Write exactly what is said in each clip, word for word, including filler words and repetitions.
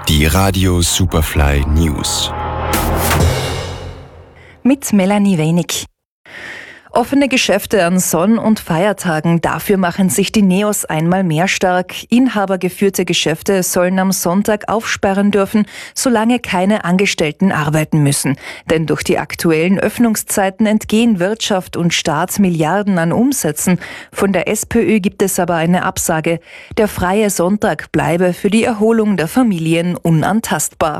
Die Radio Superfly News. Mit Melanie Wenig. Offene Geschäfte an Sonn- und Feiertagen, dafür machen sich die Neos einmal mehr stark. Inhabergeführte Geschäfte sollen am Sonntag aufsperren dürfen, solange keine Angestellten arbeiten müssen. Denn durch die aktuellen Öffnungszeiten entgehen Wirtschaft und Staat Milliarden an Umsätzen. Von der SPÖ gibt es aber eine Absage. Der freie Sonntag bleibe für die Erholung der Familien unantastbar.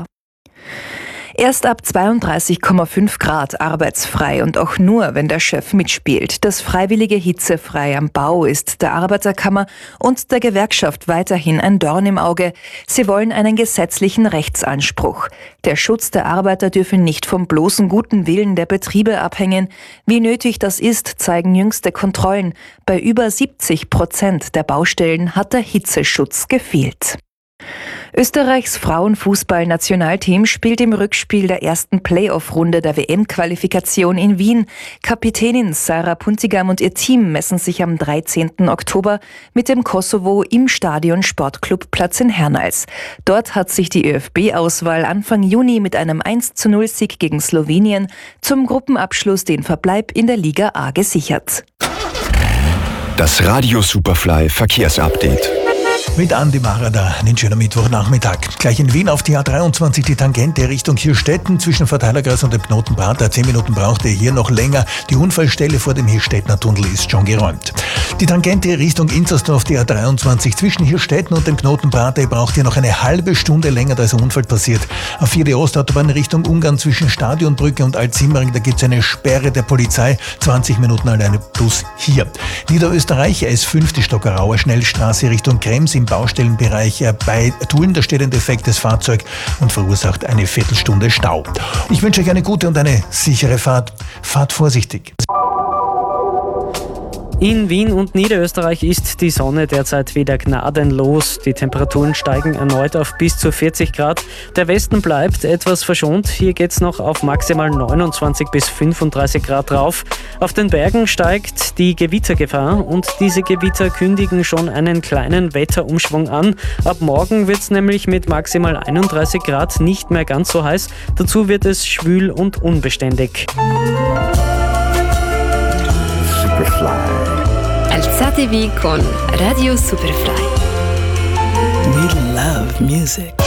Erst ab zweiunddreißig Komma fünf Grad arbeitsfrei und auch nur, wenn der Chef mitspielt. Das freiwillige Hitzefrei am Bau ist der Arbeiterkammer und der Gewerkschaft weiterhin ein Dorn im Auge. Sie wollen einen gesetzlichen Rechtsanspruch. Der Schutz der Arbeiter dürfe nicht vom bloßen guten Willen der Betriebe abhängen. Wie nötig das ist, zeigen jüngste Kontrollen. Bei über siebzig Prozent der Baustellen hat der Hitzeschutz gefehlt. Österreichs Frauenfußball-Nationalteam spielt im Rückspiel der ersten Playoff-Runde der W M-Qualifikation in Wien. Kapitänin Sarah Puntigam und ihr Team messen sich am dreizehnten Oktober mit dem Kosovo im Stadion Sportclub-Platz in Hernals. Dort hat sich die ÖFB-Auswahl Anfang Juni mit einem eins zu null Sieg gegen Slowenien zum Gruppenabschluss den Verbleib in der Liga A gesichert. Das Radio Superfly Verkehrsupdate. Mit Andi Marada, einen schönen Mittwochnachmittag. Gleich in Wien auf die A dreiundzwanzig die Tangente Richtung Hirstetten zwischen Verteilerkreis und dem Knoten Prater. Zehn Minuten braucht ihr hier noch länger. Die Unfallstelle vor dem Hirstettner Tunnel ist schon geräumt. Die Tangente Richtung Inzersdorf, die A dreiundzwanzig zwischen Hirstetten und dem Knoten Prater. Ihr braucht hier noch eine halbe Stunde länger, da ist ein Unfall passiert. A vier die Ostautobahn Richtung Ungarn zwischen Stadionbrücke und Altsimmering. Da gibt es eine Sperre der Polizei. zwanzig Minuten alleine plus hier. Niederösterreich S fünf die Stockerauer Schnellstraße Richtung Krems im Baustellenbereich bei Tulln. Da steht ein defektes Fahrzeug und verursacht eine Viertelstunde Stau. Ich wünsche euch eine gute und eine sichere Fahrt. Fahrt vorsichtig. In Wien und Niederösterreich ist die Sonne derzeit wieder gnadenlos. Die Temperaturen steigen erneut auf bis zu vierzig Grad. Der Westen bleibt etwas verschont. Hier geht's noch auf maximal neunundzwanzig bis fünfunddreißig Grad rauf. Auf den Bergen steigt die Gewittergefahr und diese Gewitter kündigen schon einen kleinen Wetterumschwung an. Ab morgen wird's nämlich mit maximal einunddreißig Grad nicht mehr ganz so heiß. Dazu wird es schwül und unbeständig. Alzatevi con Radio Superfly. We love music.